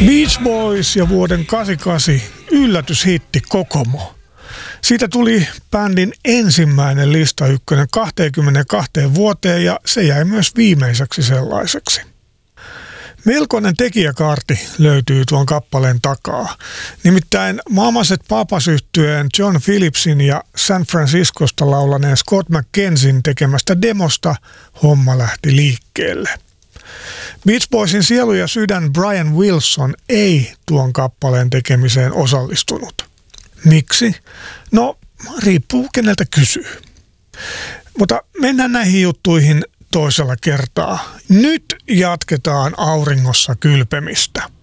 Beach Boys ja vuoden 88 yllätyshitti Kokomo. Siitä tuli bändin ensimmäinen listaykkönen 22 vuoteen ja se jäi myös viimeiseksi sellaiseksi. Melkoinen tekijäkaarti löytyy tuon kappaleen takaa. Nimittäin Mamas & Papas -yhtyeen John Phillipsin ja San Franciscosta laulaneen Scott McKenzien tekemästä demosta homma lähti liikkeelle. Beach Boysin sielu ja sydän Brian Wilson ei tuon kappaleen tekemiseen osallistunut. Miksi? No, riippuu keneltä kysyy. Mutta mennään näihin juttuihin toisella kertaa. Nyt jatketaan auringossa kylpemistä.